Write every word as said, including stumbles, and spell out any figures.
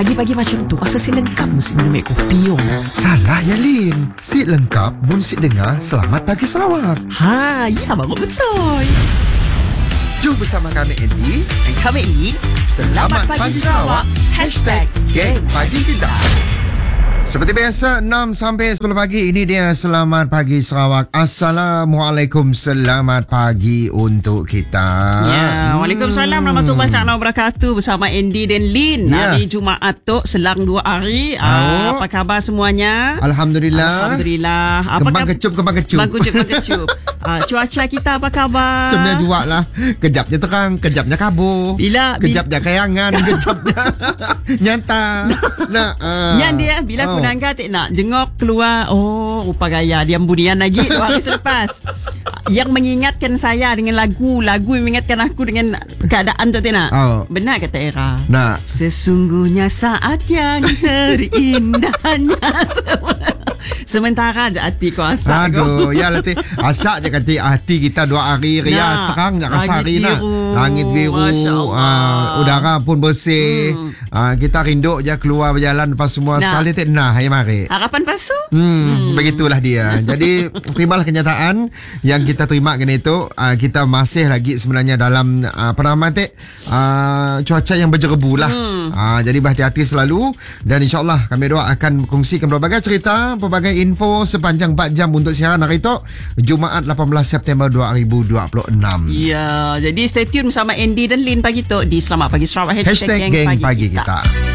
pagi-pagi macam tu pasal si lengkap mesti minum air kopi yo. Salahnya Lin. Si lengkap mun si dengar Selamat Pagi Sarawak. Ha, ya bagus betul. Jom bersama kami Andy. Dan kami ini Selamat, Selamat Pagi Sarawak. Hashtag Geng Pagi Kita. Seperti biasa enam sampai sepuluh pagi. Ini dia Selamat Pagi Sarawak. Assalamualaikum. Selamat pagi untuk kita. Ya, hmm. Waalaikumsalam warahmatullahi taala wabarakatuh. Bersama Andy dan Lin. Ya. Hari Jumaat tu selang dua hari. Oh. Uh, apa khabar semuanya? Alhamdulillah. Alhamdulillah. Apa Kembang kab- kecup, kembang kecup. Kembang kecup, kembang kecup. uh, cuaca kita apa khabar? Macamnya juga lah. Kejapnya terang, kejapnya kabur. Bila Kejapnya kayangan, kejapnya nyata. Nah, uh, Yang dia bila oh. Kunangga tak nak jengok keluar. Oh, rupa gaya diam budian lagi dua hari selepas. Yang mengingatkan saya dengan lagu, lagu yang mengingatkan aku dengan keadaan tu tak nak. Oh. Benar kata Era. Nah. Sesungguhnya saat yang terindahnya sementara je hati ku asak. Aduh, ya letih. Asak je kata hati kita dua hari ria Nah, terang nak kasari nak. Langit biru, uh, udara pun bersih. Hmm. Uh, kita rindu je keluar berjalan lepas semua nah. Sekali tak nah hai mari. Harapan palsu? Hmm, hmm, begitulah dia. Jadi terimalah kenyataan yang kita terima kena itu. Uh, kita masih lagi sebenarnya dalam uh, apa nama tu? Uh, cuaca yang berjerebu lah. Hmm. Uh, jadi berhati-hati selalu dan insya-Allah kami doa akan kongsikan berbagai cerita, berbagai info sepanjang empat jam untuk siaran hari itu Jumaat lapan belas September dua ribu dua puluh enam. Ya, jadi stay tune bersama Andy dan Lin pagi tu di Selamat Pagi Sarawak. Hashtag Geng Pagi, Pagi Kita, kita.